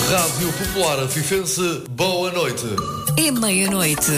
Rádio Popular Afifense, boa noite. É meia-noite.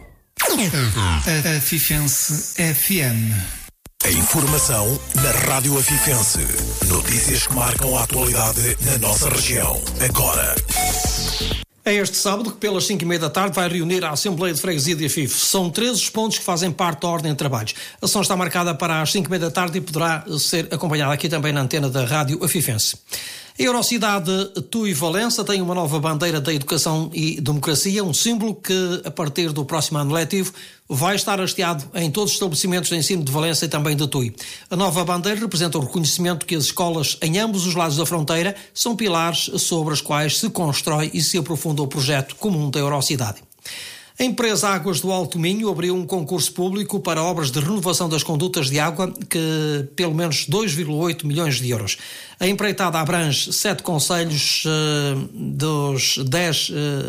Afifense FM. A informação na Rádio Afifense. Notícias que marcam a atualidade na nossa região. Agora. É este sábado que pelas 5:30 da tarde vai reunir a Assembleia de Freguesia de Afife. São 13 os pontos que fazem parte da ordem de trabalhos. A ação está marcada para as 5:30 da tarde e poderá ser acompanhada aqui também na antena da Rádio Afifense. A Eurocidade Tui Valença tem uma nova bandeira da educação e democracia, um símbolo que, a partir do próximo ano letivo, vai estar hasteado em todos os estabelecimentos de ensino de Valença e também de Tui. A nova bandeira representa o reconhecimento que as escolas em ambos os lados da fronteira são pilares sobre os quais se constrói e se aprofunda o projeto comum da Eurocidade. A empresa Águas do Alto Minho abriu um concurso público para obras de renovação das condutas de água, que pelo menos 2,8 milhões de euros. A empreitada abrange 7 concelhos dos 10,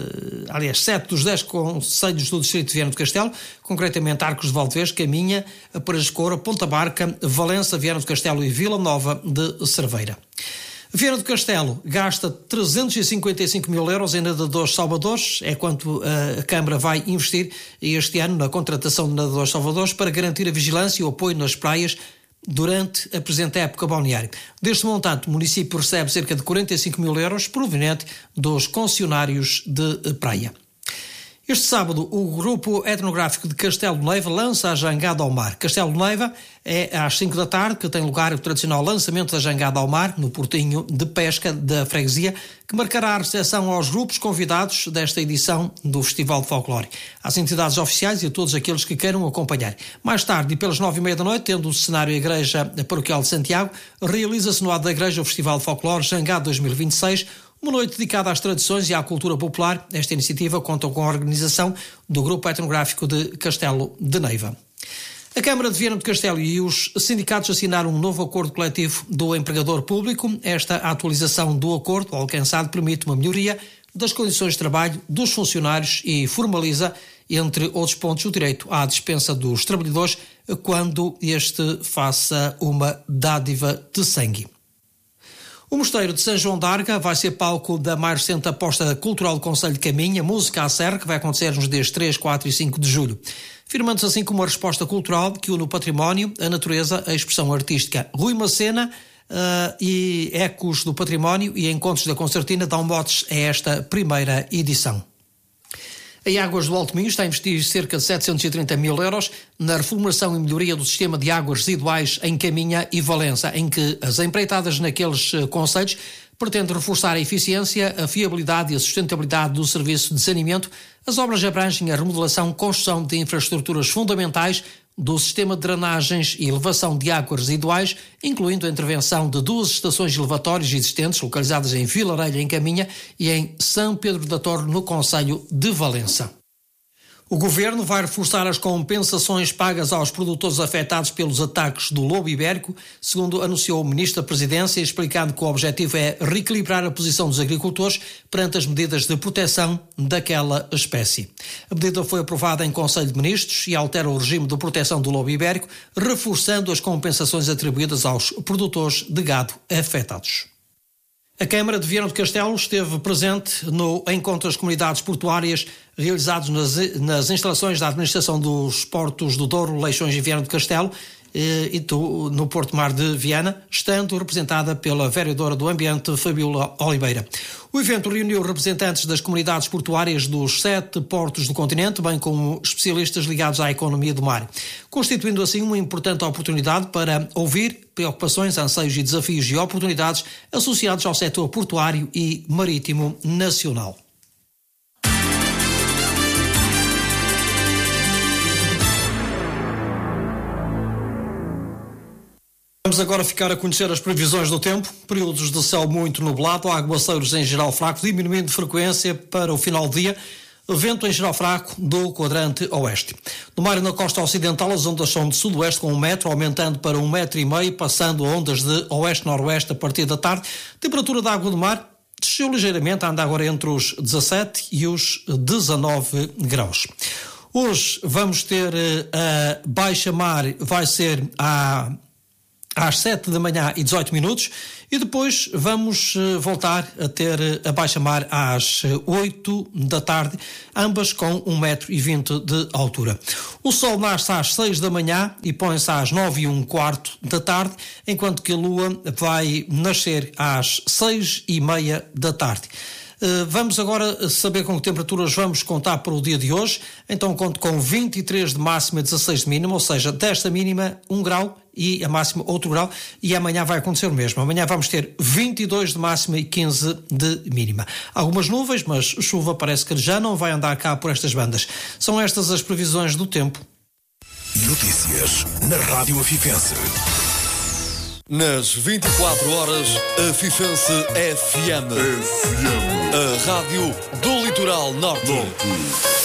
7 dos 10 concelhos do distrito de Viana do Castelo, concretamente Arcos de Valdevez, Caminha, Perescoura, Ponta Barca, Valença, Viana do Castelo e Vila Nova de Cerveira. Viana do Castelo gasta 355 mil euros em nadadores salvadores, é quanto a Câmara vai investir este ano na contratação de nadadores salvadores para garantir a vigilância e o apoio nas praias durante a presente época balneária. Deste montante, o município recebe cerca de 45 mil euros proveniente dos concessionários de praia. Este sábado, o Grupo Etnográfico de Castelo de Neiva lança a Jangada ao Mar. Castelo de Neiva é às 5 da tarde que tem lugar o tradicional lançamento da Jangada ao Mar, no portinho de pesca da freguesia, que marcará a recepção aos grupos convidados desta edição do Festival de Folclore, às entidades oficiais e a todos aqueles que queiram acompanhar. Mais tarde, e pelas 9:30 da noite, tendo o cenário a Igreja Paroquial de Santiago, realiza-se no Ato da Igreja o Festival de Folclore Jangada 2026, uma noite dedicada às tradições e à cultura popular. Esta iniciativa conta com a organização do Grupo Etnográfico de Castelo de Neiva. A Câmara de Viana do Castelo e os sindicatos assinaram um novo acordo coletivo do empregador público. Esta atualização do acordo alcançado permite uma melhoria das condições de trabalho dos funcionários e formaliza, entre outros pontos, o direito à dispensa dos trabalhadores quando este faça uma dádiva de sangue. O Mosteiro de São João d'Arga vai ser palco da mais recente aposta cultural do Concelho de Caminha, Música à Serra, que vai acontecer nos dias 3, 4 e 5 de julho. Firmando-se assim como uma resposta cultural que une o património, a natureza, a expressão artística. Rui Macena e Ecos do Património e Encontros da Concertina dão motes a esta primeira edição. A Águas do Alto Minho está a investir cerca de 730 mil euros na reformulação e melhoria do sistema de águas residuais em Caminha e Valença, em que as empreitadas naqueles concelhos pretendem reforçar a eficiência, a fiabilidade e a sustentabilidade do serviço de saneamento. As obras abrangem a remodelação, construção de infraestruturas fundamentais do sistema de drenagens e elevação de águas residuais, incluindo a intervenção de 2 estações elevatórias existentes, localizadas em Vilarelha, em Caminha, e em São Pedro da Torre, no concelho de Valença. O Governo vai reforçar as compensações pagas aos produtores afetados pelos ataques do lobo ibérico, segundo anunciou o Ministro da Presidência, explicando que o objetivo é reequilibrar a posição dos agricultores perante as medidas de proteção daquela espécie. A medida foi aprovada em Conselho de Ministros e altera o regime de proteção do lobo ibérico, reforçando as compensações atribuídas aos produtores de gado afetados. A Câmara de Viana do Castelo esteve presente no encontro das comunidades portuárias realizados nas instalações da Administração dos Portos do Douro, Leixões e Viana do Castelo no Porto Mar de Viana, estando representada pela vereadora do Ambiente, Fabiola Oliveira. O evento reuniu representantes das comunidades portuárias dos 7 portos do continente, bem como especialistas ligados à economia do mar, constituindo assim uma importante oportunidade para ouvir preocupações, anseios e desafios e oportunidades associados ao setor portuário e marítimo nacional. Vamos agora ficar a conhecer as previsões do tempo. Períodos de céu muito nublado, aguaceiros em geral fraco, diminuindo de frequência para o final do dia, vento em geral fraco do quadrante oeste. No mar e na costa ocidental, as ondas são de sudoeste com 1 metro, aumentando para 1,5 metro, passando a ondas de oeste-noroeste a partir da tarde. Temperatura da água do mar desceu ligeiramente, anda agora entre os 17 e os 19 graus. Hoje vamos ter a baixa mar, vai ser às 7 da manhã e 18 minutos, e depois vamos voltar a ter a baixa-mar às 8 da tarde, ambas com 1,20 m de altura. O sol nasce às 6 da manhã e põe-se às 9h15 da tarde, enquanto que a lua vai nascer às 6h30 da tarde. Vamos agora saber com que temperaturas vamos contar para o dia de hoje. Então conto com 23 de máxima e 16 de mínima, ou seja, desta mínima 1 grau e a máxima outro grau, e amanhã vai acontecer o mesmo. Amanhã vamos ter 22 de máxima e 15 de mínima. Algumas nuvens, mas chuva parece que já não vai andar cá por estas bandas. São estas as previsões do tempo. Notícias na Rádio Afifense. Nas 24 horas, Afifense FM. A rádio do Litoral Norte.